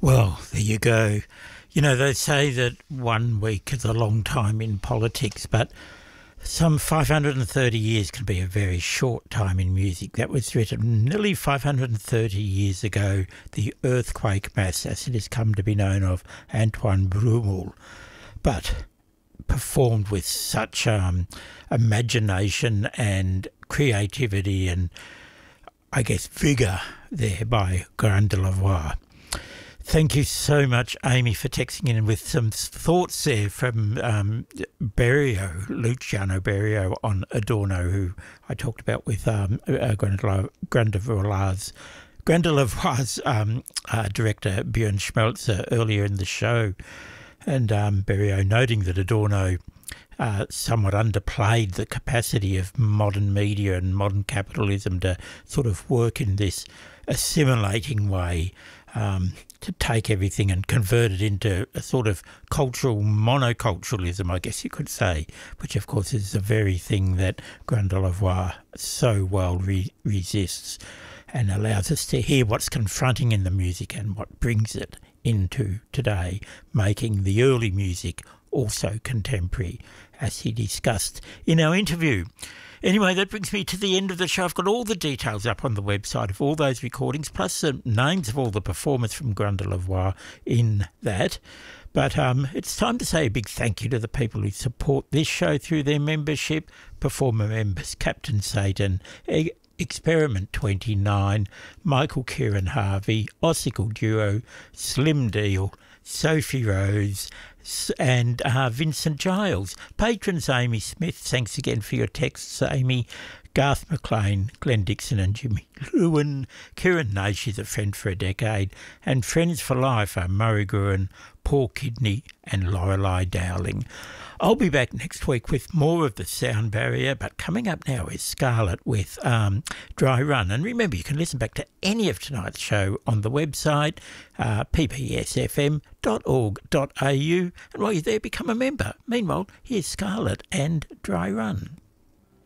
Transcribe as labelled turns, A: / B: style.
A: Well, there you go. You know, they say that 1 week is a long time in politics, but some 530 years can be a very short time in music. That was written nearly 530 years ago, the Earthquake Mass, as it has come to be known of Antoine Brumel, but performed with such imagination and creativity and, I guess, vigour there by Grindelois. Thank you so much, Amy, for texting in with some thoughts there from Luciano Berio on Adorno, who I talked about with Grindelois' director Björn Schmelzer earlier in the show. And Berio noting that Adorno somewhat underplayed the capacity of modern media and modern capitalism to sort of work in this assimilating way, to take everything and convert it into a sort of cultural monoculturalism, I guess you could say, which of course is the very thing that Grindelois so well resists, and allows us to hear what's confronting in the music and what brings it into today, making the early music also contemporary, as he discussed in our interview. Anyway, that brings me to the end of the show. I've got all the details up on the website of all those recordings, plus the names of all the performers from Grindelois in that. But it's time to say a big thank you to the people who support this show through their membership. Performer members Captain Satan, Experiment 29, Michael Kieran Harvey, Ossicle Duo, Slim Deal, Sophie Rose, and Vincent Giles. Patrons Amy Smith, thanks again for your texts, Amy. Garth McLean, Glenn Dixon and Jimmy Lewin. Kieran Nash is a friend for a decade. And friends for life are Murray Gurin, Paul Kidney and Lorelei Dowling. I'll be back next week with more of the Sound Barrier, but coming up now is Scarlett with Dry Run. And remember, you can listen back to any of tonight's show on the website, ppsfm.org.au, and while you're there, become a member. Meanwhile, here's Scarlett and Dry Run.